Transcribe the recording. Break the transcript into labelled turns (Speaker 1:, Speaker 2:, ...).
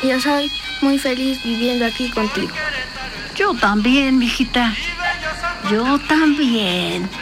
Speaker 1: Yo soy muy feliz viviendo aquí contigo.
Speaker 2: Yo también, mijita. Yo también.